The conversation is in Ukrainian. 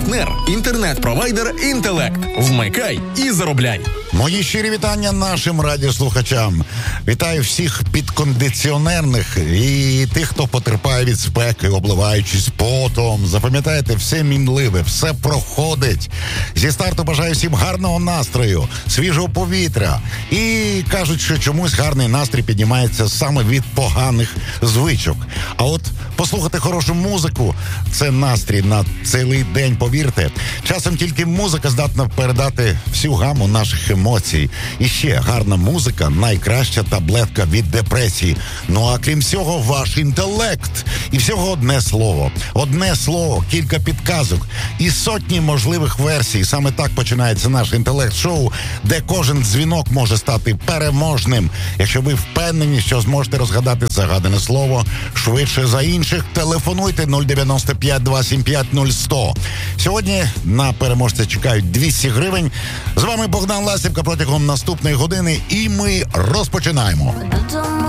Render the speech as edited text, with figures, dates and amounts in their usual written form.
партнер, інтернет-провайдер «Інтелект». Вмикай і заробляй. Мої щирі вітання нашим радіослухачам. Вітаю всіх підкондиціонерних і тих, хто потерпає від спеки, обливаючись потом. Запам'ятайте, все мінливе, все проходить. Зі старту бажаю всім гарного настрою, свіжого повітря. І кажуть, що чомусь гарний настрій піднімається саме від поганих звичок. А от послухати хорошу музику – це настрій на цілий день, повірте. Часом тільки музика здатна передати всю гаму наших емоцій. І ще гарна музика – найкраща таблетка від депресії. Ну а крім всього, ваш інтелект. І всього одне слово. Одне слово, кілька підказок і сотні можливих версій. Саме так починається наш інтелект-шоу, де кожен дзвінок може стати переможним. Якщо ви впевнені, що зможете розгадати загадане слово швидше за інших, телефонуйте 095 275 0100. Сьогодні на переможця чекають 200 гривень. З вами Богдан Ластівка протягом наступної години, і ми розпочинаємо.